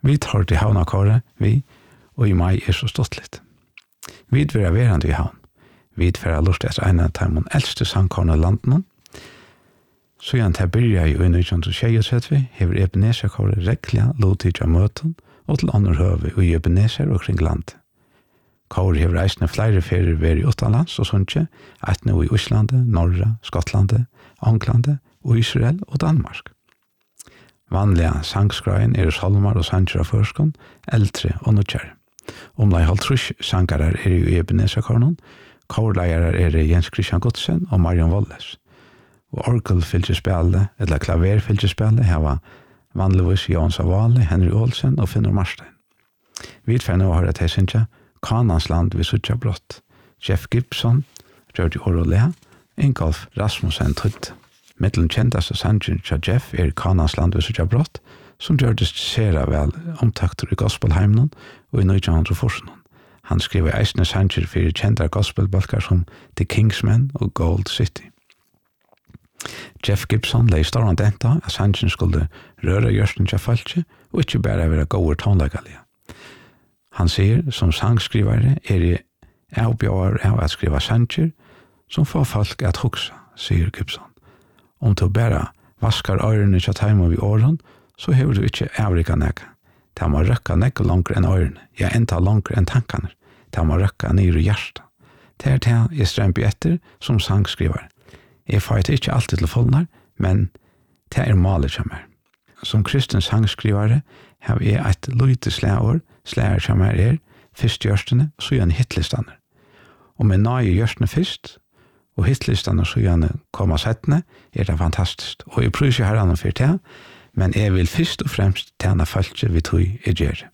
Vi tar til havnakåret, og i mai så ståttligt. Vi vil verande i havn. Vi vil lurt etter en av de eldste sangkårene landen. Så igjen til byrja i 1926 hever Ebenezer-kåret rekla lovtid av møten og til andre høve i Ebenezer og kring landet. Kåret hever reisende flere ferier ved i utenlands og sånne, et nå i Oslandet, Norra, Skottlandet, Anglandet og Israel og Danmark. Vanlige sangskreien salmer og sanger av førskånd, eldre og nødkjær. Omlai halvtrus sangarar i Ebenezer-kåren, kårleiere Jens Christian Godsen og Marion Walles. Og orgelfylgespillet, eller klaverfylgespillet, her var vanligvis Jan Savale, Henry Olsen og Finnur Marstein. Vi får nå høre til Sintja, Kanans land ved Suttja Brott, Jeff Gibson, George Orolea, Ingolf Rasmussen Trutt. Mittelen kjentaste sangen til Jeff Kanans land ved Suttja Brott, som gjør det sera vel omtakter i gospelheimnen og i 1940. Han skriver eisne sanger for kjente gospelbalkar som The Kingsmen og Gold City. Jeff Gibson lei stor denta at sangen skulle røra gjørsten til folket og ikke bare være gode tonlegalige. Han sier som sangskrivare jeg avbjør av at skriva sanger som får folk at huksa, sier Gibson. Om du bare vaskar ørene til teima vid åren, så hever du ikke avrika nekka. Det må røkka nekka langer enn ørene, ja enda langer enn tankene. Det må røkka nere i hjertet. Det det jeg strømper etter som sangskriver. Jeg får ikke alltid til fullnar, men det malet som Som kristen sangskrivare har jeg et lite slæår som fyrst gjørstene, og så gjerne hitlistene. Og med nøye gjørstene fyrst, og hitlistene så gjerne komme settene, det fantastisk. Og jeg prøver ikke herren for det, men jeg vil først og fremst tjene folk vi tog i gjør.